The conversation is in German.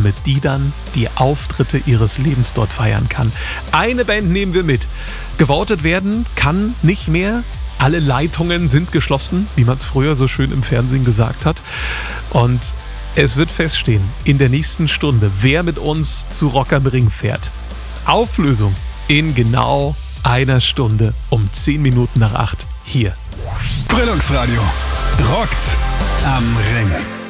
damit die dann die Auftritte ihres Lebens dort feiern kann. Eine Band nehmen wir mit. Gewotet werden kann nicht mehr. Alle Leitungen sind geschlossen, wie man es früher so schön im Fernsehen gesagt hat. Und es wird feststehen, in der nächsten Stunde, wer mit uns zu Rock am Ring fährt. Auflösung in genau einer Stunde um 10 Minuten nach 8 hier. Brillungsradio rockt am Ring.